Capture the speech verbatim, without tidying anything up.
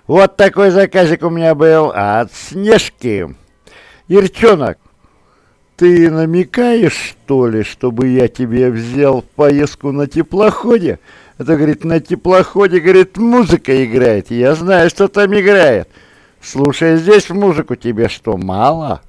Вот такой заказик у меня был от Снежки. Ирчонок, ты намекаешь, что ли, чтобы я тебе взял поездку на теплоходе? Это, говорит, на теплоходе, говорит, музыка играет. Я знаю, что там играет. Слушай, здесь музыку тебе что, мало?